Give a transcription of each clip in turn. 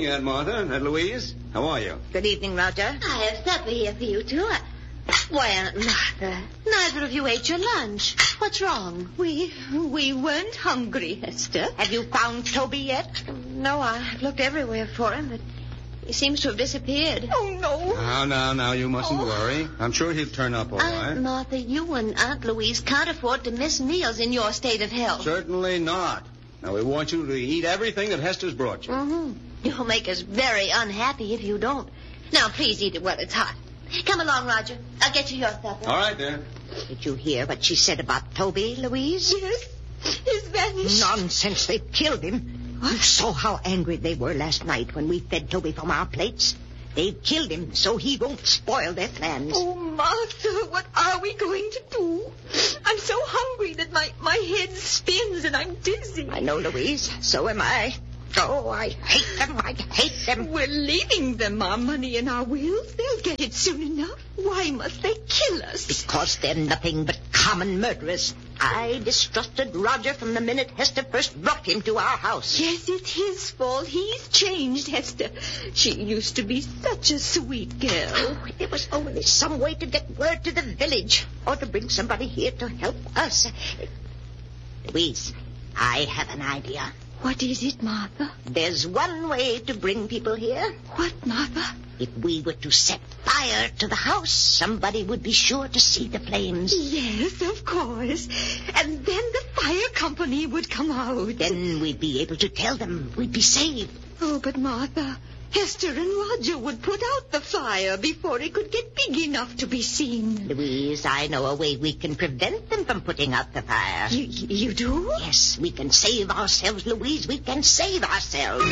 evening, Aunt Martha and Louise. How are you? Good evening, Roger. I have supper here for you, too. Why, Aunt Martha, neither of you ate your lunch. What's wrong? We weren't hungry, Hester. Have you found Toby yet? No, I've looked everywhere for him, but he seems to have disappeared. Oh, no. Now, you mustn't worry. I'm sure he'll turn up all right. Aunt Martha, you and Aunt Louise can't afford to miss meals in your state of health. Certainly not. Now, we want you to eat everything that Hester's brought you. Mm-hmm. You'll make us very unhappy if you don't. Now, please eat it while it's hot. Come along, Roger. I'll get you your supper. All right, then. Did you hear what she said about Toby, Louise? Yes. He's vanished. Nonsense. They've killed him. You saw how angry they were last night when we fed Toby from our plates. They've killed him so he won't spoil their plans. Oh, Martha, what are we going to do? I'm so hungry that my head spins and I'm dizzy. I know, Louise. So am I. Oh, I hate them. I hate them. We're leaving them our money and our wills. They'll get it soon enough. Why must they kill us? Because they're nothing but common murderers. I distrusted Roger from the minute Hester first brought him to our house. Yes, it's his fault. He's changed Hester. She used to be such a sweet girl. Oh, there was only some way to get word to the village or to bring somebody here to help us. Louise, I have an idea. What is it, Martha? There's one way to bring people here. What, Martha? If we were to set fire to the house, somebody would be sure to see the flames. Yes, of course. And then the fire company would come out. Then we'd be able to tell them we'd be saved. Oh, but Martha, Hester and Roger would put out the fire before it could get big enough to be seen. Louise, I know a way we can prevent them from putting out the fire. You do? Yes, we can save ourselves, Louise. We can save ourselves.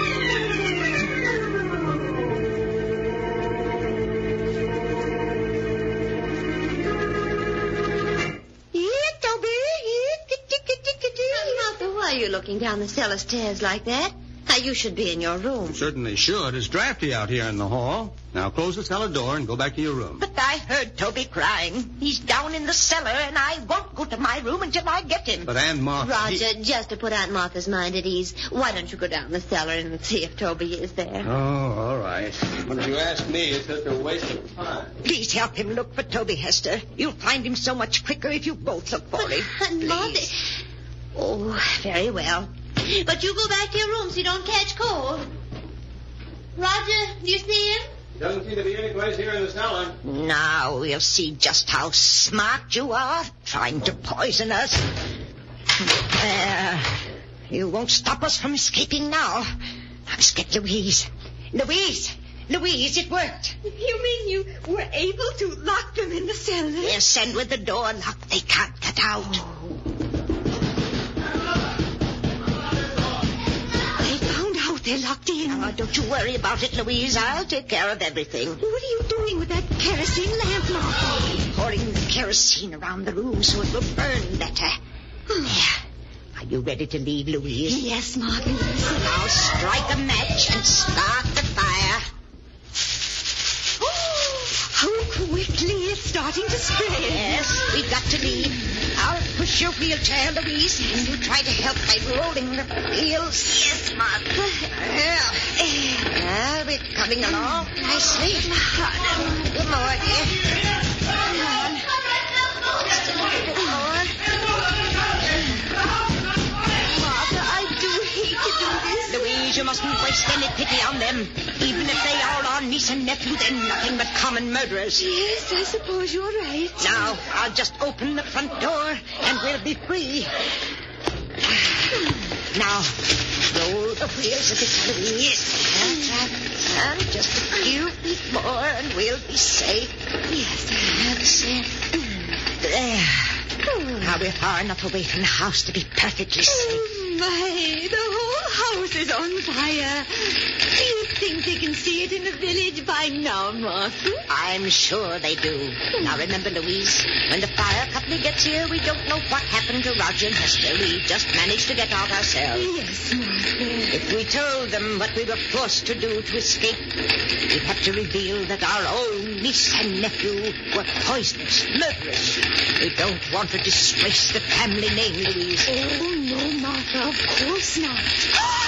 Martha, why are you looking down the cellar stairs like that? Now, you should be in your room. Certainly should. It's drafty out here in the hall. Now, close the cellar door and go back to your room. But I heard Toby crying. He's down in the cellar, and I won't go to my room until I get him. But Aunt Martha... Roger, just to put Aunt Martha's mind at ease, why don't you go down the cellar and see if Toby is there? Oh, all right. But if you ask me, it's just a waste of time. Please help him look for Toby, Hester. You'll find him so much quicker if you both look for him. Aunt Martha... Oh, very well. But you go back to your room so you don't catch cold. Roger, do you see him? Doesn't seem to be any place here in the cellar. Now we'll see just how smart you are, trying to poison us. There. You won't stop us from escaping now. Now let's get Louise. Louise, it worked. You mean you were able to lock them in the cellar? Yes, and with the door locked, they can't get out. They're locked in. Oh, don't you worry about it, Louise. I'll take care of everything. What are you doing with that kerosene lamp, Martha? Pouring the kerosene around the room so it will burn better. There. Are you ready to leave, Louise? Yes, Martha. Now strike a match and start the fire. How quickly it's starting to spread. Yes, we've got to leave. I'll push your wheelchair, Louise, and you try to help by rolling the wheels. Yes, Martha. Well, we're coming along nicely. Good more, dear. Come on. Just a little bit more. Martha, I do hate to do this. Louise, you mustn't waste any pity on them. Even if they are our niece and nephew, they're nothing but common murderers. Yes, I suppose you're right. Now, I'll just open the front door, and we'll be free. Now, roll the wheels a bit, Louise. That's right. And just a few feet more, and we'll be safe. Yes, That's it. There. Now we're far enough away from the house to be perfectly safe. Oh, my, the whole house is on fire. Do you think they can see it in the village by now, Martha? I'm sure they do. Now remember, Louise, when the fire company gets here, we don't know what happened to Roger and Hester. We just managed to get out ourselves. Yes, Martha. If we told them what we were forced to do to escape, we'd have to reveal that our own niece and nephew were poisonous, murderers. We don't want to disgrace the family name, Louise. Oh, no, Martha, of course not.